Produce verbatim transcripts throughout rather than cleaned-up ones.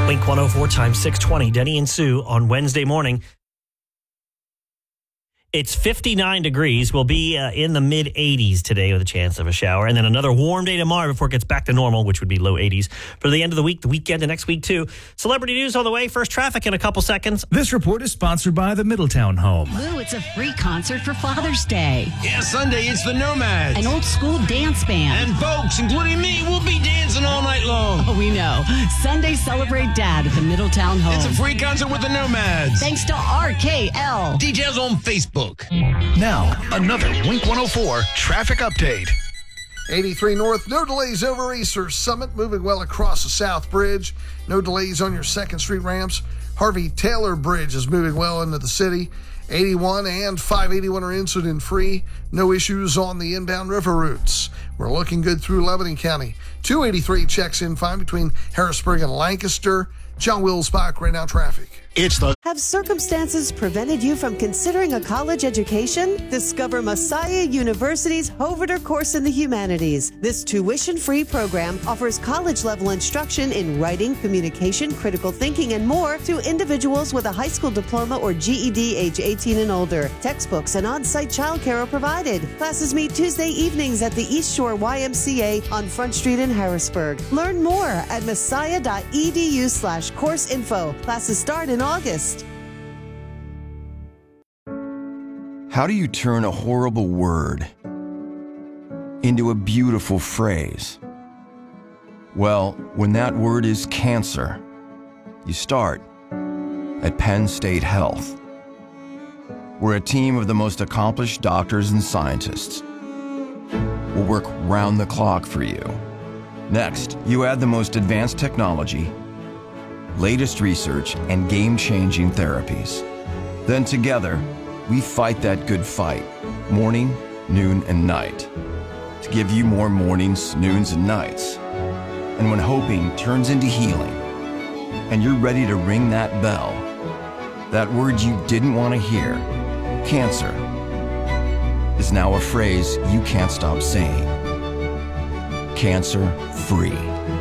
Wink one oh four times six twenty. Denny and Sue on Wednesday morning. It's fifty-nine degrees. We'll be uh, in the mid eighties today with a chance of a shower. And then another warm day tomorrow before it gets back to normal, which would be low eighties. For the end of the week, the weekend, and next week, too. Celebrity news on the way. First traffic in a couple seconds. This report is sponsored by the Middletown Home. Lou, it's a free concert for Father's Day. Yeah, Sunday, it's the Nomads. An old school dance band. And folks, including me, will be dancing all night long. Oh, we know. Sunday, celebrate Dad at the Middletown Home. It's a free concert with the Nomads. Thanks to R K L. Details on Facebook. Now, another Wink one oh four traffic update. eighty-three North, no delays over Easter Summit, moving well across the South Bridge. No delays on your second Street ramps. Harvey Taylor Bridge is moving well into the city. eighty-one and five eighty-one are incident-free. No issues on the inbound river routes. We're looking good through Lebanon County. two eighty-three checks in fine between Harrisburg and Lancaster. John Wilsbach, right now traffic. It's the Have circumstances prevented you from considering a college education? Discover Messiah University's Hoverter course in the humanities. This tuition-free program offers college-level instruction in writing, communication, critical thinking, and more to individuals with a high school diploma or G E D age eighteen and older. Textbooks and on-site childcare are provided. Classes meet Tuesday evenings at the East Shore Y M C A on Front Street in Harrisburg. Learn more at messiah.edu slash course info. Classes start in August. How do you turn a horrible word into a beautiful phrase? Well, when that word is cancer, you start at Penn State Health. We're a team of the most accomplished doctors and scientists. We'll work round the clock for you. Next, you add the most advanced technology, latest research, and game-changing therapies. Then together, we fight that good fight, morning, noon, and night, to give you more mornings, noons, and nights. And when hoping turns into healing, and you're ready to ring that bell, that word you didn't want to hear, cancer, is now a phrase you can't stop saying. Cancer-free.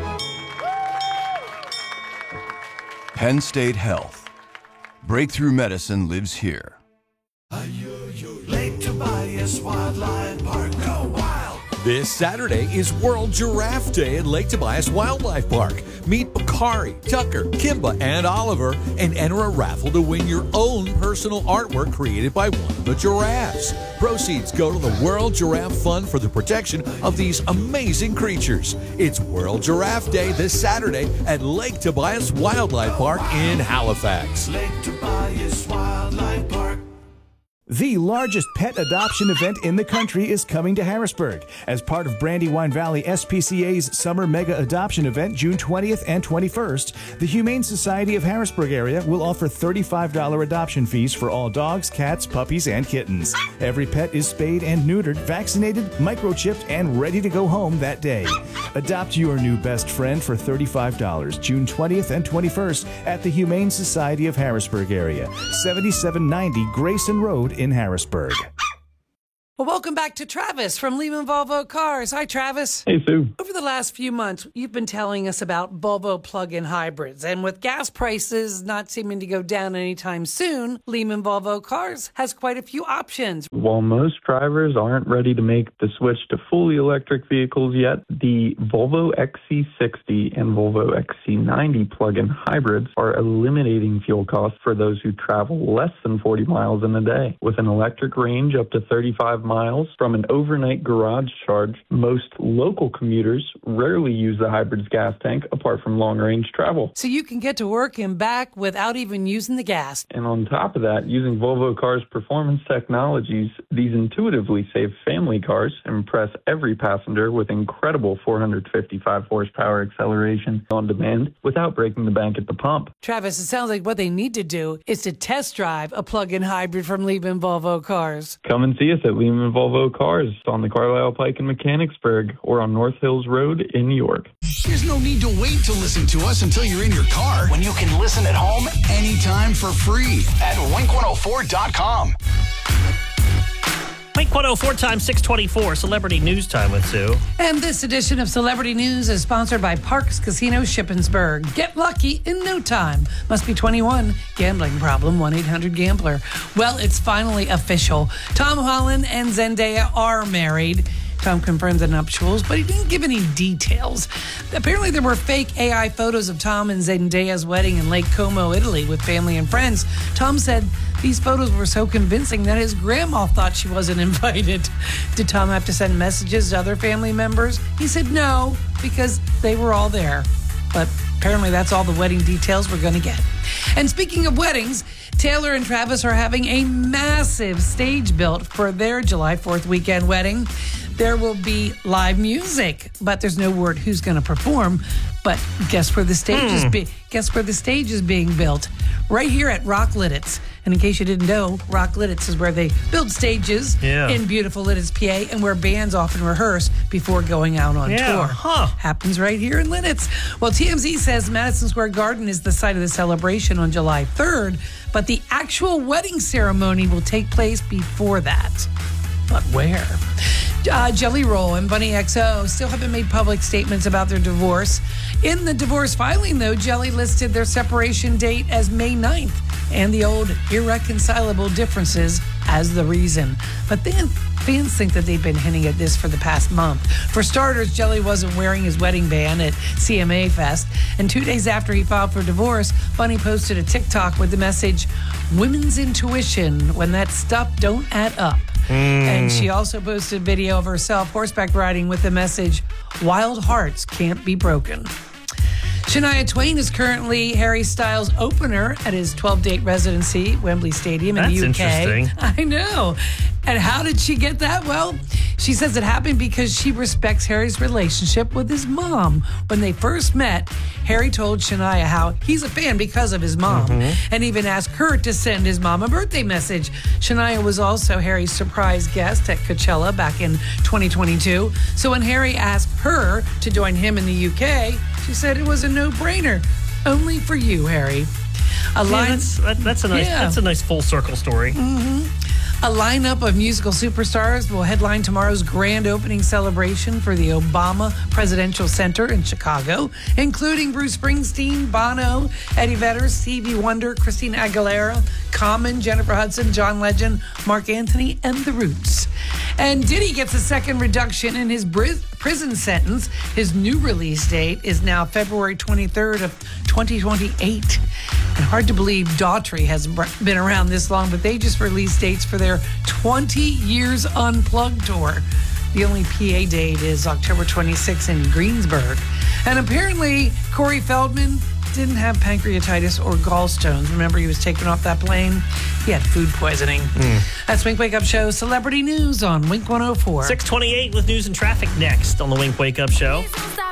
Penn State Health. Breakthrough medicine lives here. Lake Tobias Wildlife Park, go wild! This Saturday is World Giraffe Day at Lake Tobias Wildlife Park. Meet Bakari, Tucker, Kimba, and Oliver and enter a raffle to win your own personal artwork created by one of the giraffes. Proceeds go to the World Giraffe Fund for the protection of these amazing creatures. It's World Giraffe Day this Saturday at Lake Tobias Wildlife Park in Halifax. Lake Tobias Wildlife Park. The largest pet adoption event in the country is coming to Harrisburg. As part of Brandywine Valley S P C A's Summer Mega Adoption Event, June twentieth and twenty-first, the Humane Society of Harrisburg area will offer thirty-five dollars adoption fees for all dogs, cats, puppies, and kittens. Every pet is spayed and neutered, vaccinated, microchipped, and ready to go home that day. Adopt your new best friend for thirty-five dollars, June twentieth and twenty-first at the Humane Society of Harrisburg area, seventy-seven ninety Grayson Road in Harrisburg. Well, welcome back to Travis from Lehman Volvo Cars. Hi, Travis. Hey, Sue. Over the last few months, you've been telling us about Volvo plug-in hybrids. And with gas prices not seeming to go down anytime soon, Lehman Volvo Cars has quite a few options. While most drivers aren't ready to make the switch to fully electric vehicles yet, the Volvo X C sixty and Volvo X C ninety plug-in hybrids are eliminating fuel costs for those who travel less than forty miles in a day. With an electric range up to thirty-five miles from an overnight garage charge, most local commuters rarely use the hybrid's gas tank apart from long-range travel. So you can get to work and back without even using the gas. And on top of that, using Volvo Cars' performance technologies, these intuitively safe family cars impress every passenger with incredible four hundred fifty-five horsepower acceleration on demand without breaking the bank at the pump. Travis, it sounds like what they need to do is to test drive a plug-in hybrid from Lehman Volvo Cars. Come and see us at Lehman Volvo Cars on the Carlisle Pike in Mechanicsburg or on North Hills Road in New York. There's no need to wait to listen to us until you're in your car when you can listen at home anytime for free at wink one oh four dot com. Wink one oh four time, six twenty-four. Celebrity News Time with Sue. And this edition of Celebrity News is sponsored by Parks Casino Shippensburg. Get lucky in no time. Must be twenty-one. Gambling problem, one eight hundred gambler. Well, it's finally official. Tom Holland and Zendaya are married. Tom confirmed the nuptials, but he didn't give any details. Apparently, there were fake A I photos of Tom and Zendaya's wedding in Lake Como, Italy, with family and friends. Tom said these photos were so convincing that his grandma thought she wasn't invited. Did Tom have to send messages to other family members? He said no, because they were all there. But apparently, that's all the wedding details we're going to get. And speaking of weddings, Taylor and Travis are having a massive stage built for their July fourth weekend wedding. There will be live music, but there's no word who's going to perform. But guess where the stage Hmm. is be- guess where the stage is being built? Right here at Rock Lidditz. And in case you didn't know, Rock Lidditz is where they build stages Yeah. in beautiful Lidditz, P A, and where bands often rehearse before going out on Yeah, tour. huh. Happens right here in Lidditz. Well, T M Z says Madison Square Garden is the site of the celebration on July third, but the actual wedding ceremony will take place before that. But where? Uh, Jelly Roll and Bunny X O still haven't made public statements about their divorce. In the divorce filing, though, Jelly listed their separation date as May ninth and the old irreconcilable differences as the reason. But then fans think that they've been hinting at this for the past month. For starters, Jelly wasn't wearing his wedding band at C M A Fest. And two days after he filed for divorce, Bunny posted a TikTok with the message, "Women's intuition, when that stuff don't add up." And she also posted a video of herself horseback riding with the message, "Wild hearts can't be broken." Shania Twain is currently Harry Styles' opener at his twelve-date residency, Wembley Stadium in That's the U K. interesting. I know. And how did she get that? Well, she says it happened because she respects Harry's relationship with his mom. When they first met, Harry told Shania how he's a fan because of his mom, and even asked her to send his mom a birthday message. Shania was also Harry's surprise guest at Coachella back in twenty twenty-two. So when Harry asked her to join him in the U K, she said it was a no-brainer. Only for you, Harry. A Yeah, line- that's, that, that's a nice Yeah. that's a nice full circle story. A lineup of musical superstars will headline tomorrow's grand opening celebration for the Obama Presidential Center in Chicago, including Bruce Springsteen, Bono, Eddie Vedder, Stevie Wonder, Christina Aguilera, Common, Jennifer Hudson, John Legend, Mark Anthony, and The Roots. And Diddy gets a second reduction in his bris- prison sentence. His new release date is now February twenty-third of twenty twenty-eight. And hard to believe Daughtry hasn't br- been around this long, but they just released dates for their twenty years Unplugged tour. The only P A date is October twenty-sixth in Greensburg. And apparently, Corey Feldman didn't have pancreatitis or gallstones. Remember, he was taken off that plane? He had food poisoning. That's Wink Wake Up Show Celebrity News on Wink one oh four. six twenty-eight with news and traffic next on the Wink Wake Up Show.